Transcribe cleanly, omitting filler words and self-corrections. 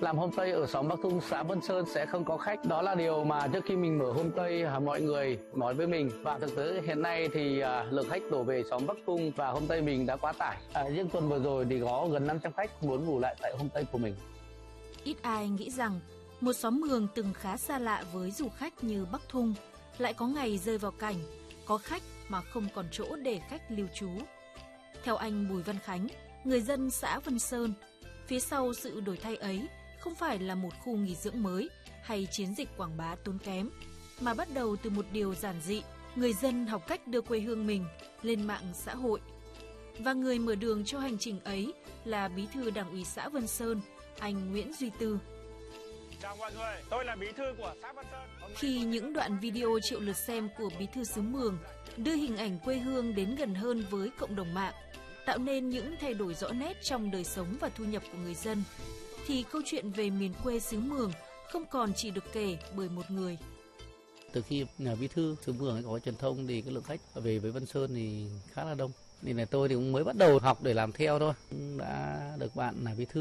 làm homestay ở xóm Bắc Thung, xã Vân Sơn sẽ không có khách. Đó là điều mà trước khi mình mở homestay mọi người nói với mình. Và thực tế hiện nay thì lượng khách đổ về xóm Bắc Thung và homestay mình đã quá tải. Riêng tuần vừa rồi thì có gần 500 khách muốn ngủ lại tại homestay của mình. Ít ai nghĩ rằng một xóm Mường từng khá xa lạ với du khách như Bắc Thung lại có ngày rơi vào cảnh có khách mà không còn chỗ để khách lưu trú. Theo anh Bùi Văn Khánh, người dân xã Vân Sơn, phía sau sự đổi thay ấy không phải là một khu nghỉ dưỡng mới hay chiến dịch quảng bá tốn kém, mà bắt đầu từ một điều giản dị, người dân học cách đưa quê hương mình lên mạng xã hội. Và người mở đường cho hành trình ấy là Bí thư Đảng ủy xã Vân Sơn, anh Nguyễn Duy Tư. Chào mọi người, tôi là Bí thư của xã Vân Sơn. Khi những đoạn video triệu lượt xem của Bí thư xứ Mường đưa hình ảnh quê hương đến gần hơn với cộng đồng mạng, tạo nên những thay đổi rõ nét trong đời sống và thu nhập của người dân, thì câu chuyện về miền quê xứ Mường không còn chỉ được kể bởi một người. Từ khi Bí thư xứ Mường có truyền thông thì cái lượng khách về với Vân Sơn thì khá là đông. Nên là tôi thì cũng mới bắt đầu học để làm theo thôi. Cũng đã được bạn là Bí thư